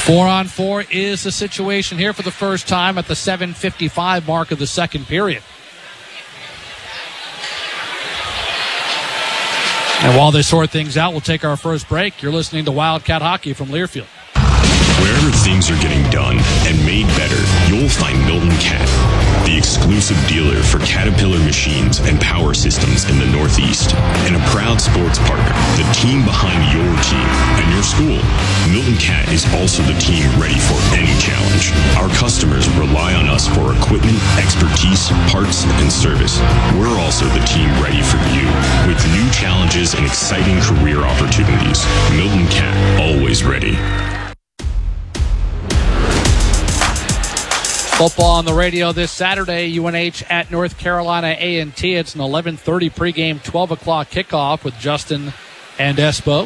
4-on-4 is the situation here for the first time at the 7:55 mark of the second period. And while they sort things out, we'll take our first break. You're listening to Wildcat Hockey from Learfield. Wherever things are getting done and made better, you'll find Milton Cat, the exclusive dealer for Caterpillar machines and power systems in the Northeast, and a proud sports partner, the team behind your team and your school. Milton Cat is also the team ready for any challenge. Our customers rely on us for equipment, expertise, parts, and service. We're also the team ready for you, with new challenges and exciting career opportunities. Milton Cat, always ready. Football on the radio this Saturday, UNH at North Carolina A&T. It's an 11:30 pregame, 12 o'clock kickoff with Justin and Espo.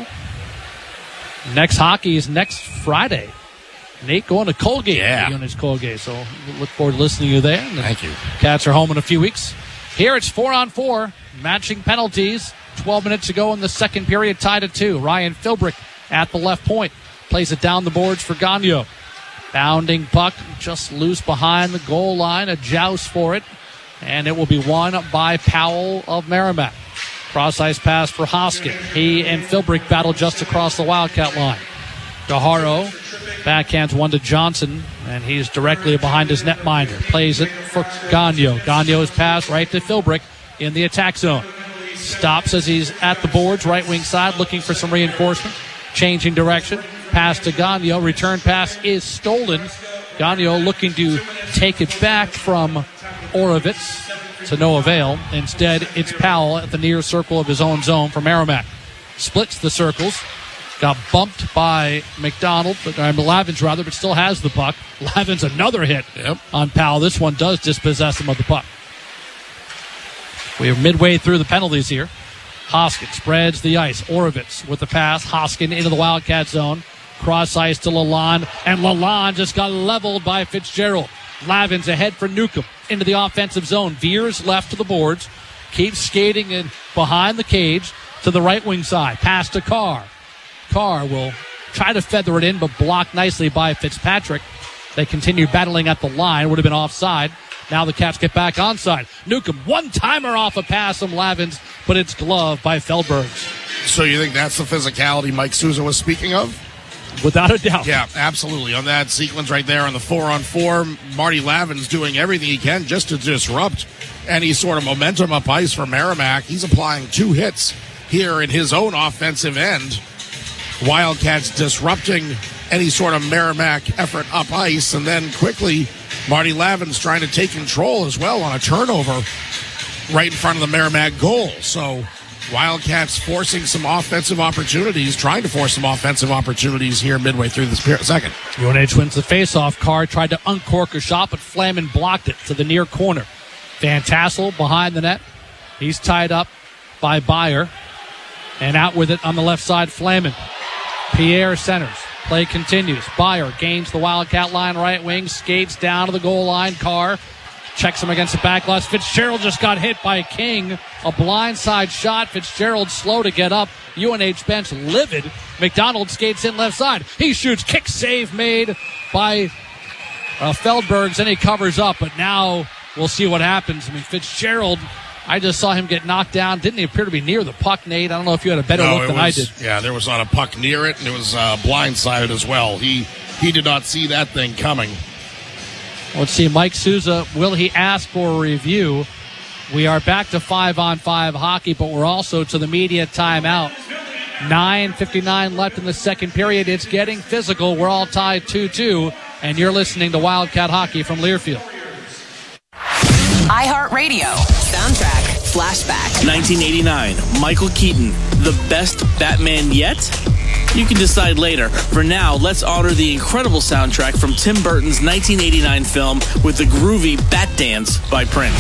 Next hockey is next Friday. Nate going to Colgate. Yeah. UNH Colgate. So we'll look forward to listening to you there. Thank you. Cats are home in a few weeks. Here it's 4-on-4, matching penalties. 12 minutes ago in the second period, tied at 2. Ryan Philbrick at the left point. Plays it down the boards for Gagnon. Bounding puck just loose behind the goal line. A joust for it. And it will be won by Powell of Merrimack. Cross-ice pass for Hoskin. He and Philbrick battle just across the Wildcat line. DeHaro backhands one to Johnson, and he's directly behind his netminder. Plays it for Gagnon. Gagnon's pass right to Philbrick in the attack zone. Stops as he's at the boards, right wing side, looking for some reinforcement. Changing direction. Pass to Gagnon. Return pass is stolen. Gagnon looking to take it back from Orovitz to no avail. Instead, it's Powell at the near circle of his own zone for Merrimack. Splits the circles. Got bumped by McDonald, Lavins rather, but still has the puck. Lavins another hit on Powell. This one does dispossess him of the puck. We are midway through the penalties here. Hoskin spreads the ice. Orovitz with the pass. Hoskin into the Wildcat zone. Cross ice to Lalonde, and Lalonde just got leveled by Fitzgerald. Lavins ahead for Newcomb into the offensive zone. Veers left to the boards. Keeps skating in behind the cage to the right wing side. Pass to Carr. Carr will try to feather it in, but blocked nicely by Fitzpatrick. They continue battling at the line. Would have been offside. Now the Cats get back onside. Newcomb, one-timer off a pass from Lavins, but it's gloved by Feldbergs. So you think that's the physicality Mike Souza was speaking of? Without a doubt. Yeah, absolutely. On that sequence right there on the 4-on-4, Marty Lavins doing everything he can just to disrupt any sort of momentum up ice for Merrimack. He's applying 2 hits here in his own offensive end. Wildcats disrupting any sort of Merrimack effort up ice, and then quickly Marty Lavins trying to take control as well on a turnover right in front of the Merrimack goal. So Wildcats forcing some offensive opportunities, trying to force some offensive opportunities here midway through this second. UNH wins the faceoff. Carr tried to uncork a shot, but Flaman blocked it to the near corner. Van Tassel behind the net. He's tied up by Byer. And out with it on the left side, Flaman. Pierre centers. Play continues. Byer gains the Wildcat line right wing, skates down to the goal line. Carr checks him against the backlash. Fitzgerald just got hit by King. A blindside shot. Fitzgerald slow to get up. UNH bench livid. McDonald skates in left side. He shoots. Kick save made by Feldbergs, and he covers up. But now we'll see what happens. I mean, Fitzgerald, I just saw him get knocked down. Didn't he appear to be near the puck, Nate? I don't know if you had a better look than I did. Yeah, there was not a puck near it, and it was blindsided as well. He did not see that thing coming. Let's see, Mike Souza, will he ask for a review? We are back to 5-on-5 hockey, but we're also to the media timeout. 9:59 left in the second period. It's getting physical. We're all tied 2-2, and you're listening to Wildcat Hockey from Learfield. iHeartRadio. Soundtrack. Flashback. 1989. Michael Keaton. The best Batman yet? You can decide later. For now, let's honor the incredible soundtrack from Tim Burton's 1989 film with the groovy Bat Dance by Prince.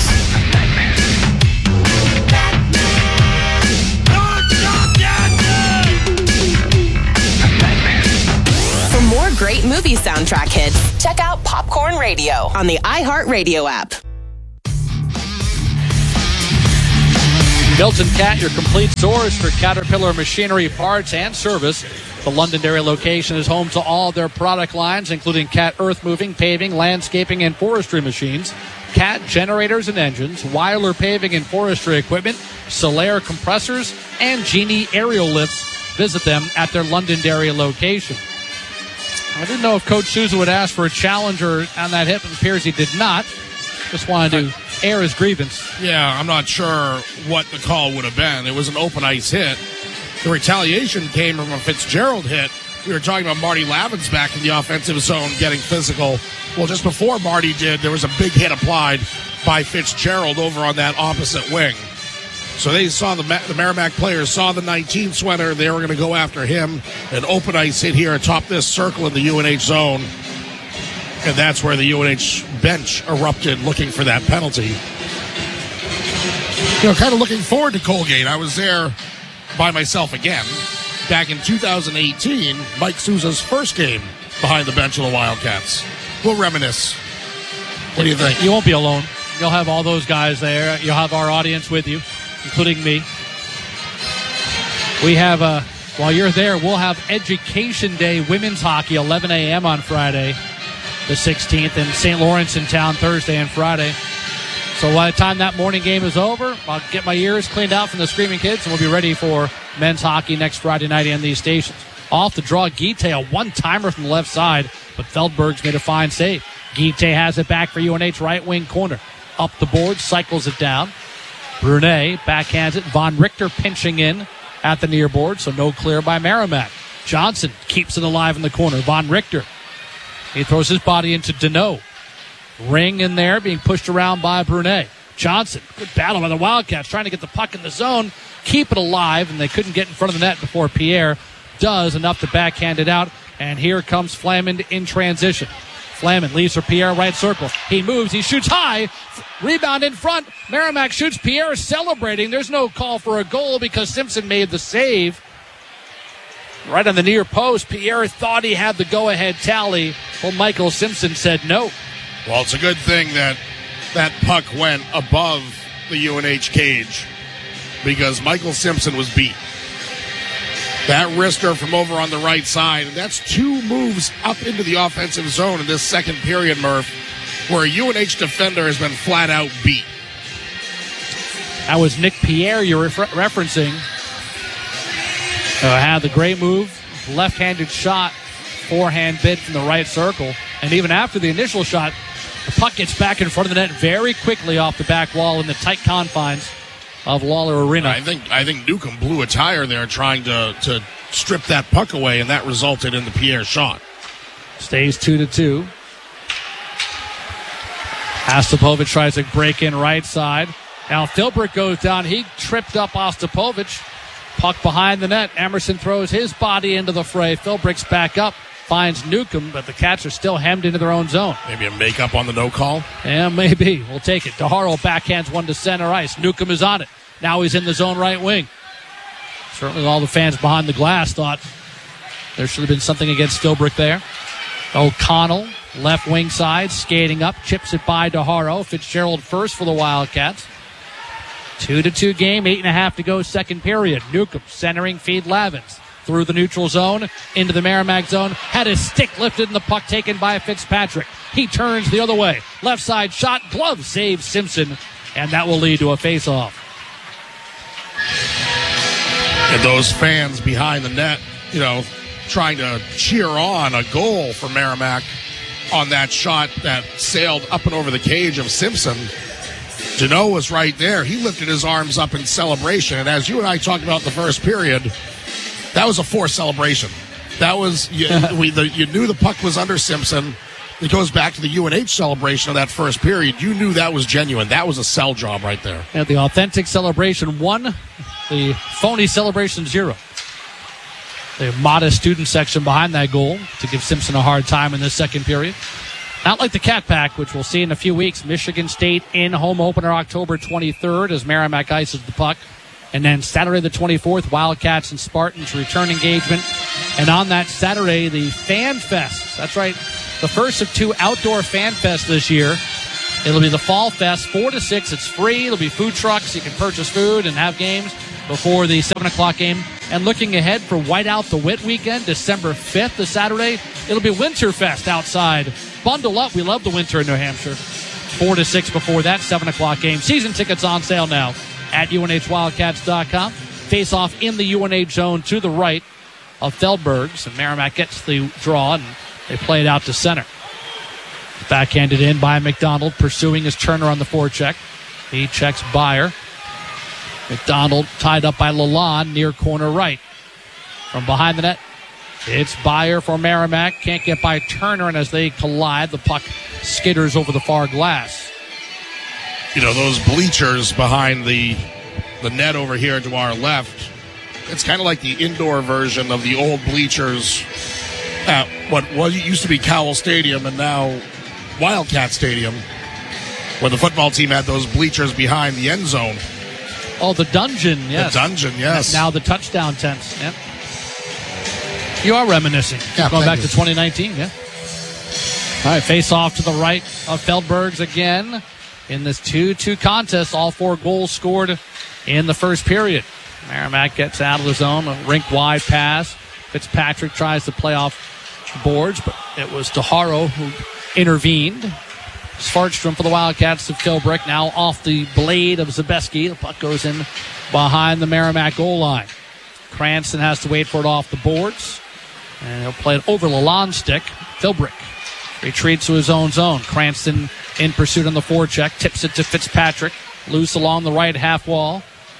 For more great movie soundtrack hits, check out Popcorn Radio on the iHeartRadio app. Milton Cat, your complete source for Caterpillar machinery parts and service. The Londonderry location is home to all their product lines, including Cat earth moving, paving, landscaping, and forestry machines, Cat generators and engines, Weiler paving and forestry equipment, Solaire compressors, and Genie aerial lifts. Visit them at their Londonderry location. I didn't know if Coach Souza would ask for a challenger on that hit, but it appears he did not. Just wanted to air his grievance. Yeah, I'm not sure what the call would have been. It was an open ice hit. The retaliation came from a Fitzgerald hit. We were talking about Marty Lavins back in the offensive zone getting physical. Well, just before Marty did, there was a big hit applied by Fitzgerald over on that opposite wing. So they saw the Merrimack players saw the 19 sweater. They were going to go after him. An open ice hit here atop this circle in the UNH zone. And that's where the UNH bench erupted looking for that penalty. You know, kind of looking forward to Colgate. I was there by myself again. Back in 2018, Mike Souza's first game behind the bench of the Wildcats. We'll reminisce. What do you think? You won't be alone. You'll have all those guys there. You'll have our audience with you, including me. We have, while you're there, we'll have Education Day women's hockey, 11 a.m. on Friday, the 16th, and St. Lawrence in town Thursday and Friday. So by the time that morning game is over, I'll get my ears cleaned out from the Screaming Kids, and we'll be ready for men's hockey next Friday night on these stations. Off the draw, Guite, a one-timer from the left side, but Feldberg's made a fine save. Guite has it back for UNH right wing corner. Up the board, cycles it down. Brunet backhands it. Von Richter pinching in at the near board, so no clear by Merrimack. Johnson keeps it alive in the corner. Von Richter. He throws his body into Deneau. Ring in there, being pushed around by Brunet. Johnson, good battle by the Wildcats, trying to get the puck in the zone, keep it alive, and they couldn't get in front of the net before Pierre does enough to backhand it out. And here comes Flamand in transition. Flamand leaves for Pierre, right circle. He moves, he shoots high, rebound in front. Merrimack shoots, Pierre celebrating. There's no call for a goal because Simpson made the save. Right on the near post, Pierre thought he had the go-ahead tally. Well, Michael Simpson said no. Well, it's a good thing that that puck went above the UNH cage because Michael Simpson was beat. That wrister from over on the right side, and that's two moves up into the offensive zone in this second period, Murph, where a UNH defender has been flat out beat. That was Nick Pierre you're referencing. Had the great move, left-handed shot, forehand bid from the right circle. And even after the initial shot, the puck gets back in front of the net very quickly off the back wall in the tight confines of Lawler Arena. I think Newcomb blew a tire there trying to strip that puck away, and that resulted in the Pierre shot. Stays 2-2. Ostapovich tries to break in right side. Now Philbrick goes down. He tripped up Ostapovich. Puck behind the net. Emerson throws his body into the fray. Philbrick's back up. Finds Newcomb, but the Cats are still hemmed into their own zone. Maybe a makeup on the no call? Yeah, maybe. We'll take it. DeHaro backhands one to center ice. Newcomb is on it. Now he's in the zone right wing. Certainly all the fans behind the glass thought there should have been something against Philbrick there. O'Connell, left wing side, skating up, chips it by DeHaro. Fitzgerald first for the Wildcats. 2-2 game, 8.5 to go, second period. Newcomb centering, feed Lavins. Through the neutral zone, into the Merrimack zone. Had his stick lifted and the puck taken by Fitzpatrick. He turns the other way. Left side shot, glove saves Simpson, and that will lead to a face-off. And those fans behind the net, trying to cheer on a goal for Merrimack on that shot that sailed up and over the cage of Simpson. Deneau was right there. He lifted his arms up in celebration, and as you and I talked about in the first period, that was a forced celebration. That was, you knew the puck was under Simpson. It goes back to the UNH celebration of that first period. You knew that was genuine. That was a sell job right there. And the authentic celebration 1, the phony celebration 0. The modest student section behind that goal to give Simpson a hard time in this second period. Not like the Cat Pack, which we'll see in a few weeks. Michigan State in home opener October 23rd as Merrimack ices the puck. And then Saturday the 24th, Wildcats and Spartans return engagement. And on that Saturday, the Fan Fest. That's right, the first of 2 outdoor Fan Fests this year It'll be the Fall Fest, 4 to 6. It's free. There'll be food trucks. You can purchase food and have games before the 7 o'clock game. And looking ahead for Whiteout the Wit weekend, December 5th, the Saturday, it'll be Winterfest outside. Bundle up. We love the winter in New Hampshire. 4 to 6 before that 7 o'clock game. Season tickets on sale now at UNHWildcats.com. Face off in the UNH zone to the right of Feldbergs. And Merrimack gets the draw, and they play it out to center. Backhanded in by McDonald, pursuing his Turner on the forecheck. He checks Byer. McDonald tied up by Lalonde near corner right. From behind the net, it's Byer for Merrimack. Can't get by Turner, and as they collide, the puck skitters over the far glass. You know, those bleachers behind the net over here to our left, it's kind of like the indoor version of the old bleachers at what used to be Cowell Stadium and now Wildcat Stadium, where the football team had those bleachers behind the end zone. Oh, the dungeon, yes. The dungeon, yes. Now the touchdown tents, yeah. You are reminiscing. Yeah, going back you. to 2019, yeah. All right, face off to the right of Feldbergs again in this 2-2 contest. All 4 goals scored in the first period. Merrimack gets out of the zone, a rink-wide pass. Fitzpatrick tries to play off the boards, but it was DeHaro who intervened. Svartstrom for the Wildcats to Philbrick, now off the blade of Zabeski. The puck goes in behind the Merrimack goal line. Cranston has to wait for it off the boards, and he'll play it over Lalonde's stick. Philbrick retreats to his own zone. Cranston in pursuit on the forecheck, tips it to Fitzpatrick, loose along the right half wall.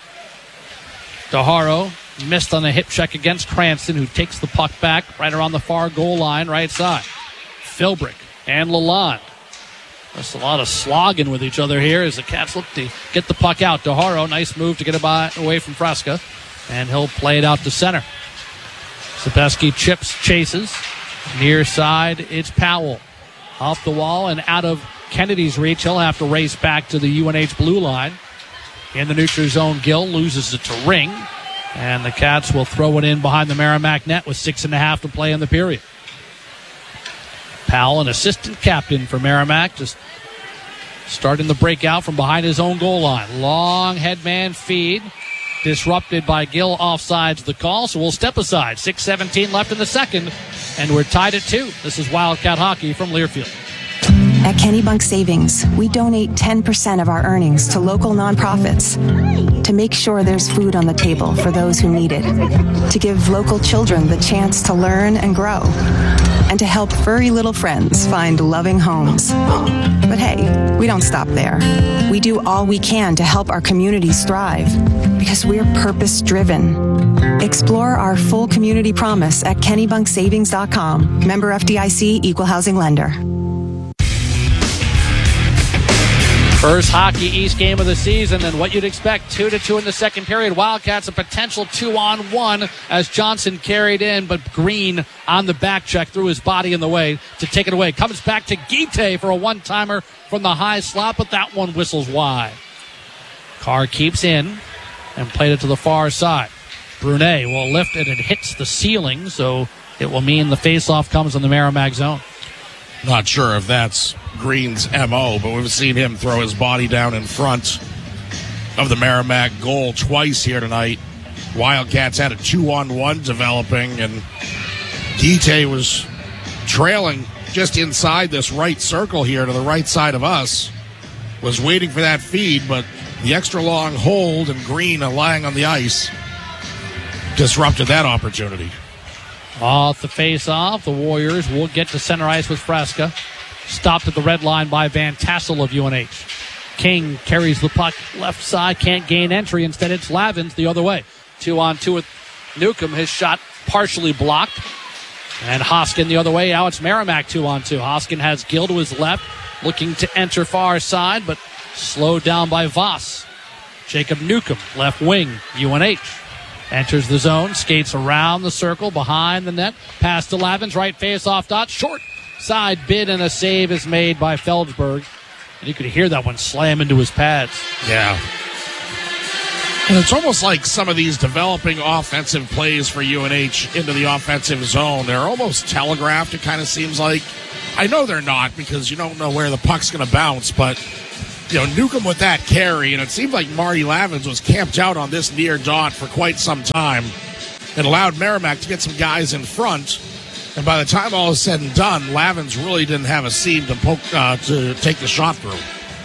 DeHaro missed on a hip check against Cranston, who takes the puck back right around the far goal line, right side. Philbrick and Lalonde. There's a lot of slogging with each other here as the Cats look to get the puck out. DeHaro, nice move to get it away from Fresca, and he'll play it out to center. Zabeski chips, chases. Near side, it's Powell. Off the wall and out of Kennedy's reach. He'll have to race back to the UNH blue line. In the neutral zone, Gill loses it to Ring, and the Cats will throw it in behind the Merrimack net with 6.5 to play in the period. Powell, an assistant captain for Merrimack, just starting the breakout from behind his own goal line. Long headman feed, disrupted by Gill. Offsides the call, so we'll step aside. 6:17 left in the second, and we're tied at 2. This is Wildcat Hockey from Learfield. At Kennebunk Savings, we donate 10% of our earnings to local nonprofits to make sure there's food on the table for those who need it, to give local children the chance to learn and grow, and to help furry little friends find loving homes. But hey, we don't stop there. We do all we can to help our communities thrive because we're purpose-driven. Explore our full community promise at KennebunkSavings.com. Member FDIC, Equal Housing Lender. First Hockey East game of the season, and what you'd expect, 2-2 in the second period. Wildcats a potential 2-on-1 as Johnson carried in, but Green on the back check threw his body in the way to take it away. Comes back to Guite for a one-timer from the high slot, but that one whistles wide. Carr keeps in and played it to the far side. Brunet will lift it and hits the ceiling, so it will mean the faceoff comes in the Merrimack zone. Not sure if that's Green's MO, but we've seen him throw his body down in front of the Merrimack goal twice here tonight. Wildcats had a 2-on-1 developing, and Guite was trailing just inside this right circle here to the right side of us. Was waiting for that feed, but the extra long hold and Green lying on the ice disrupted that opportunity. Off the face-off, the Warriors will get to center ice with Fresca. Stopped at the red line by Van Tassel of UNH. King carries the puck left side, can't gain entry. Instead, it's Lavins the other way. 2-on-2 with Newcomb. His shot partially blocked. And Hoskin the other way. Now it's Merrimack 2-on-2. Hoskin has Gill to his left, looking to enter far side, but slowed down by Voss. Jacob Newcomb, left wing, UNH. Enters the zone, skates around the circle, behind the net, pass to Lavins, right face-off dot, short side bid, and a save is made by Feldsberg. And you could hear that one slam into his pads. Yeah. And it's almost like some of these developing offensive plays for UNH into the offensive zone, they're almost telegraphed, it kind of seems like. I know they're not because you don't know where the puck's going to bounce, but Newcomb with that carry, and it seemed like Marty Lavins was camped out on this near dot for quite some time. It allowed Merrimack to get some guys in front, and by the time all is said and done, Lavins really didn't have a seam to poke to take the shot through.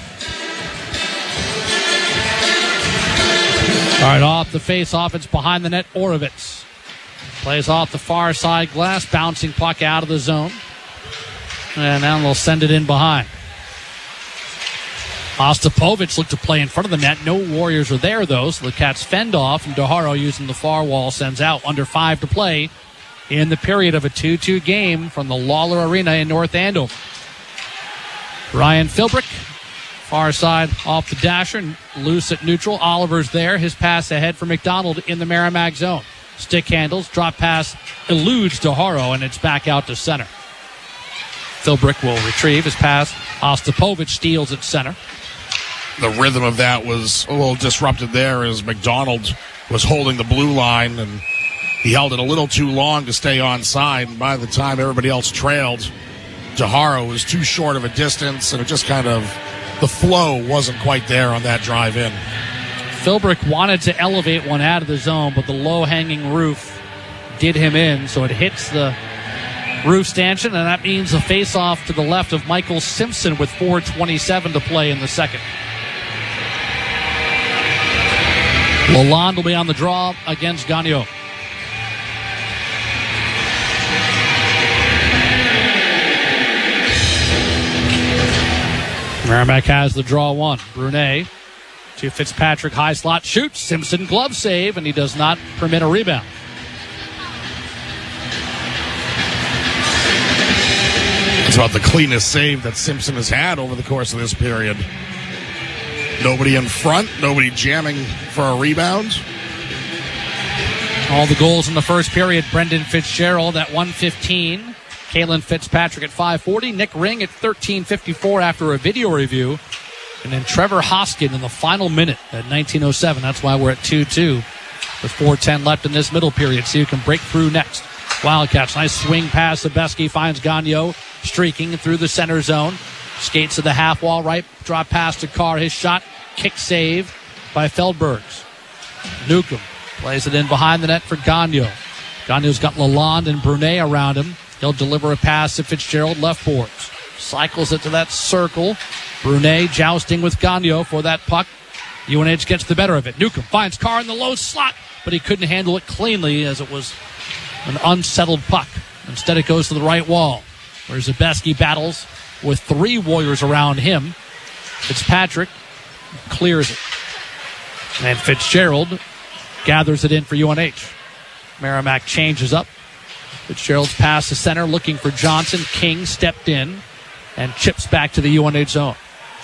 All right, off the face-off, it's behind the net, Orovitz. Plays off the far side glass, bouncing puck out of the zone. And now they'll send it in behind. Ostapovich looked to play in front of the net. No Warriors are there, though, so the Cats fend off, and DeHaro using the far wall sends out. Under 5 to play in the period of a 2-2 game from the Lawler Arena in North Andover. Ryan Philbrick, far side off the dasher, loose at neutral. Oliver's there. His pass ahead for McDonald in the Merrimack zone. Stick handles, drop pass, eludes DeHaro, and it's back out to center. Philbrick will retrieve his pass. Ostapovich steals at center. The rhythm of that was a little disrupted there as McDonald was holding the blue line, and he held it a little too long to stay onside. And by the time everybody else trailed, DeHaro was too short of a distance, and it just kind of, the flow wasn't quite there on that drive in. Philbrick wanted to elevate one out of the zone, but the low-hanging roof did him in, so it hits the roof stanchion, and that means a face-off to the left of Michael Simpson with 4:27 to play in the second. Lalonde will be on the draw against Gagnon. Merrimack has the draw one. Brunet to Fitzpatrick, high slot, shoots. Simpson glove save, and he does not permit a rebound. It's about the cleanest save that Simpson has had over the course of this period. Nobody in front, nobody jamming for a rebound. All the goals in the first period. Brendan Fitzgerald at 1:15. Kalen Fitzpatrick at 5:40. Nick Ring at 13:54 after a video review. And then Trevor Hoskin in the final minute at 19:07. That's why we're at 2-2 with 4:10 left in this middle period. So you can break through next. Wildcats, nice swing pass. Sebeski finds Gagnon streaking through the center zone. Skates to the half wall right. Drop pass to Carr. His shot. Kick save by Feldbergs. Newcomb plays it in behind the net for Gagnon. Gagnon's got Lalonde and Brunet around him. He'll deliver a pass to Fitzgerald left boards. Cycles it to that circle. Brunet jousting with Gagnon for that puck. UNH gets the better of it. Newcomb finds Carr in the low slot, but he couldn't handle it cleanly as it was an unsettled puck. Instead, it goes to the right wall, where Zabeski battles with 3 Warriors around him. Fitzpatrick clears it. And Fitzgerald gathers it in for UNH. Merrimack changes up. Fitzgerald's pass to center, looking for Johnson. King stepped in and chips back to the UNH zone.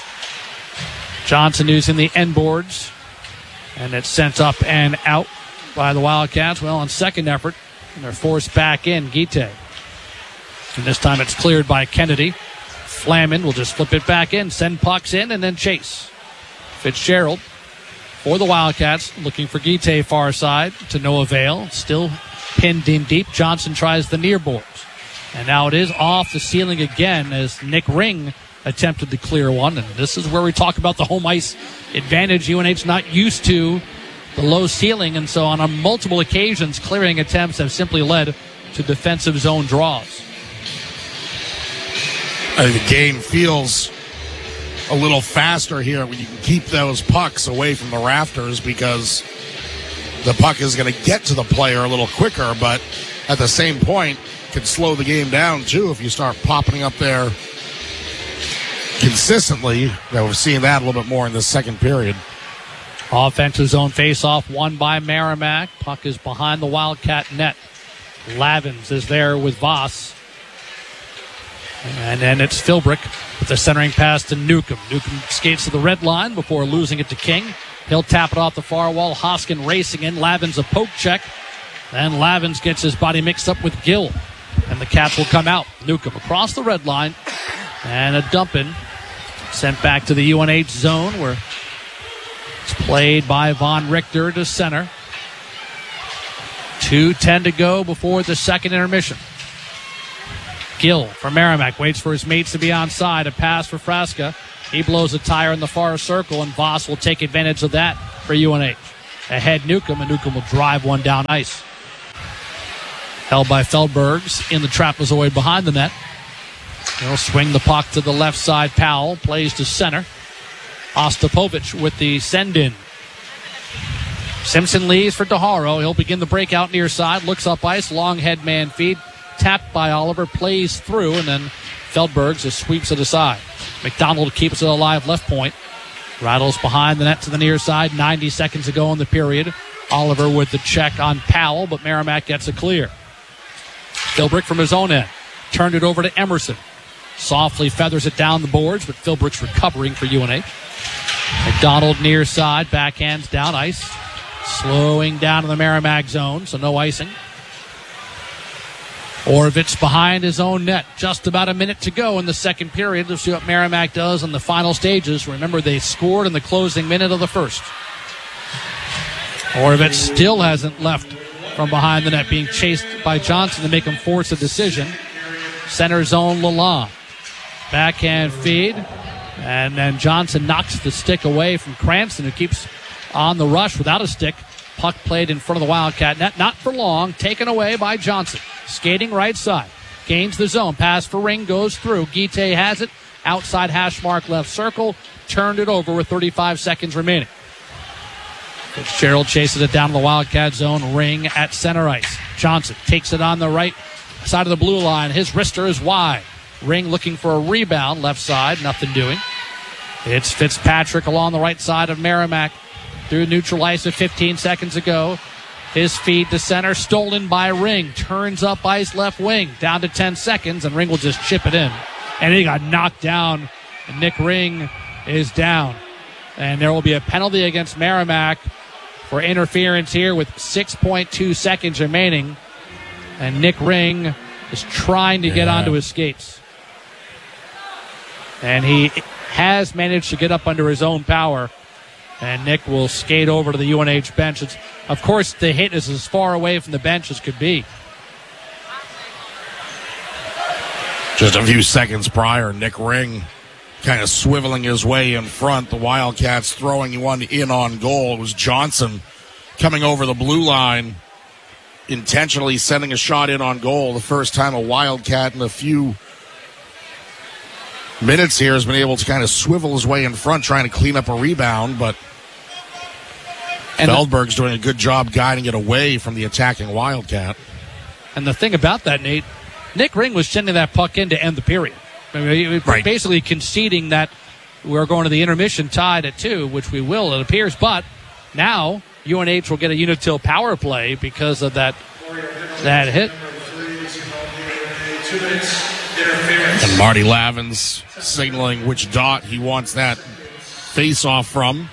Johnson using the end boards, and it's sent up and out by the Wildcats. Well, on second effort, and they're forced back in. Guite. And this time it's cleared by Kennedy. Flamin will just flip it back in, send pucks in, and then chase. Fitzgerald for the Wildcats, looking for Guite far side to no avail. Still pinned in deep. Johnson tries the near boards. And now it is off the ceiling again as Nick Ring attempted to clear one. And this is where we talk about the home ice advantage. UNH not used to the low ceiling, and so on multiple occasions, clearing attempts have simply led to defensive zone draws. I think the game feels a little faster here when you can keep those pucks away from the rafters because the puck is going to get to the player a little quicker, but at the same point, can slow the game down too if you start popping up there consistently. We're seeing that a little bit more in the second period. Offensive zone face-off won by Merrimack. Puck is behind the Wildcat net. Lavins is there with Voss. And then it's Philbrick with the centering pass to Newcomb. Newcomb skates to the red line before losing it to King. He'll tap it off the far wall. Hoskin racing in. Lavins a poke check. And Lavins gets his body mixed up with Gill. And the Cats will come out. Newcomb across the red line. And a dump in. Sent back to the UNH zone where it's played by Von Richter to center. 2:10 to go before the second intermission. Gill for Merrimack. Waits for his mates to be onside. A pass for Frasca. He blows a tire in the far circle, and Voss will take advantage of that for UNH. Ahead Newcomb, and Newcomb will drive one down ice. Held by Feldbergs in the trapezoid behind the net. He'll swing the puck to the left side. Powell plays to center. Ostapovich with the send-in. Simpson leaves for DeHaro. He'll begin the breakout near side. Looks up ice. Long head man feed. Tapped by Oliver. Plays through. And then Feldbergs just sweeps it aside. McDonald keeps it alive left point. Rattles behind the net to the near side. 90 seconds to go in the period. Oliver with the check on Powell. But Merrimack gets a clear. Philbrick from his own end. Turned it over to Emerson. Softly feathers it down the boards. But Philbrick's recovering for UNH. McDonald near side. Backhands down ice. Slowing down in the Merrimack zone, so no icing. Orovitz behind his own net. Just about a minute to go in the second period. Let's see what Merrimack does in the final stages. Remember, they scored in the closing minute of the first. Orovitz still hasn't left from behind the net, being chased by Johnson to make him force a decision. Center zone, Lalonde. Backhand feed. And then Johnson knocks the stick away from Cranston, who keeps on the rush without a stick. Puck played in front of the Wildcat net. Not for long. Taken away by Johnson. Skating right side. Gains the zone. Pass for Ring. Goes through. Guite has it. Outside hash mark left circle. Turned it over with 35 seconds remaining. Fitzgerald chases it down to the Wildcat zone. Ring at center ice. Johnson takes it on the right side of the blue line. His wrister is wide. Ring looking for a rebound. Left side. Nothing doing. It's Fitzpatrick along the right side of Merrimack. Through neutral ice with 15 seconds ago. His feed to center, stolen by Ring. Turns up ice left wing. Down to 10 seconds, and Ring will just chip it in. And he got knocked down. And Nick Ring is down. And there will be a penalty against Merrimack for interference here with 6.2 seconds remaining. And Nick Ring is trying to get onto his skates. And he has managed to get up under his own power. And Nick will skate over to the UNH bench. Of course, the hit is as far away from the bench as could be. Just a few seconds prior, Nick Ring kind of swiveling his way in front. The Wildcats throwing one in on goal. It was Johnson coming over the blue line, intentionally sending a shot in on goal. The first time a Wildcat in a few minutes here has been able to kind of swivel his way in front, trying to clean up a rebound, but Feldberg's doing a good job guiding it away from the attacking Wildcat. And the thing about that, Nate, Nick Ring was sending that puck in to end the period. I mean, basically conceding that we're going to the intermission tied at 2, which we will, it appears. But now UNH will get a Unitil power play because of that hit. And Marty Lavin's signaling which dot he wants that face-off from.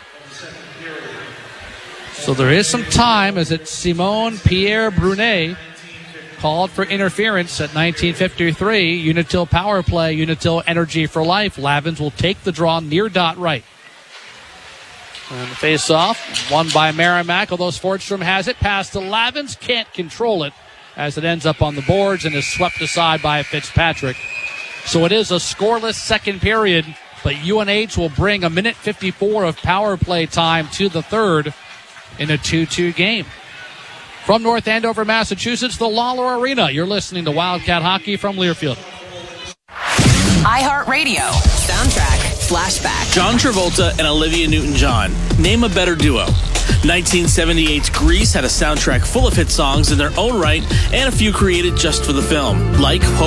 So there is some time as it's Simon Pierre Brunet called for interference at 19:53. Unitil power play, Unitil energy for life. Lavins will take the draw near dot right. And the face-off, won by Merrimack, although Sportstrom has it. Pass to Lavins, can't control it as it ends up on the boards and is swept aside by Fitzpatrick. So it is a scoreless second period, but UNH will bring a minute 54 of power play time to the third in a 2-2 game. From North Andover, Massachusetts, the Lawler Arena. You're listening to Wildcat Hockey from Learfield. iHeartRadio. Soundtrack. Flashback. John Travolta and Olivia Newton-John. Name a better duo. 1978's Grease had a soundtrack full of hit songs in their own right and a few created just for the film, like